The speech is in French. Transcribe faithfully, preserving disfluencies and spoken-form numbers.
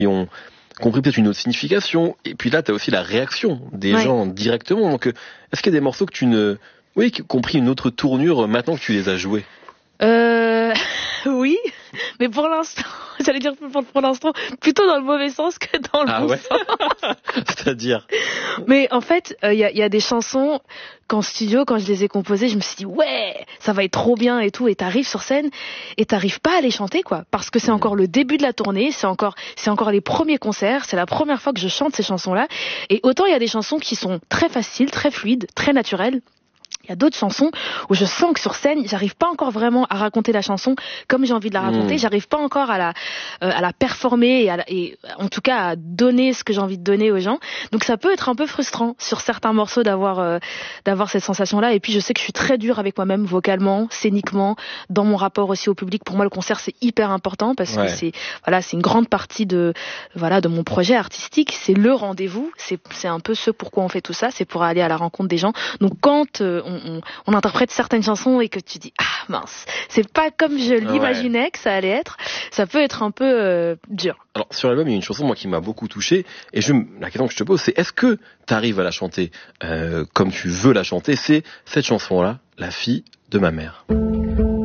qui ont compris peut-être une autre signification. Et puis là, tu as aussi la réaction des ouais. gens directement. Donc, est-ce qu'il y a des morceaux que tu ne... Oui, qui ont pris une autre tournure maintenant que tu les as joués? Euh... Oui, mais pour l'instant, j'allais dire pour, pour l'instant, plutôt dans le mauvais sens que dans le ah bon ouais sens. C'est-à-dire? Mais en fait, il euh, y, a, y a des chansons qu'en studio, quand je les ai composées, je me suis dit ouais, ça va être trop bien et tout. Et t'arrives sur scène et t'arrives pas à les chanter, quoi, parce que c'est encore le début de la tournée, c'est encore, c'est encore les premiers concerts, c'est la première fois que je chante ces chansons-là. Et autant il y a des chansons qui sont très faciles, très fluides, très naturelles. Il y a d'autres chansons où je sens que sur scène, j'arrive pas encore vraiment à raconter la chanson comme j'ai envie de la raconter. Mmh. J'arrive pas encore à la, euh, à la performer et, à la, et en tout cas à donner ce que j'ai envie de donner aux gens. Donc ça peut être un peu frustrant sur certains morceaux d'avoir, euh, d'avoir cette sensation-là. Et puis je sais que je suis très dure avec moi-même vocalement, scéniquement, dans mon rapport aussi au public. Pour moi, le concert c'est hyper important parce ouais. que c'est, voilà, c'est une grande partie de, voilà, de mon projet artistique. C'est le rendez-vous. C'est, c'est un peu ce pourquoi on fait tout ça. C'est pour aller à la rencontre des gens. Donc quand euh, On, on, on interprète certaines chansons et que tu dis ah mince, c'est pas comme je l'imaginais ouais. que ça allait être, ça peut être un peu euh, dur. Alors sur l'album il y a une chanson moi qui m'a beaucoup touché et je, la question que je te pose c'est est-ce que tu arrives à la chanter euh, comme tu veux la chanter? C'est cette chanson là, La fille de ma mère.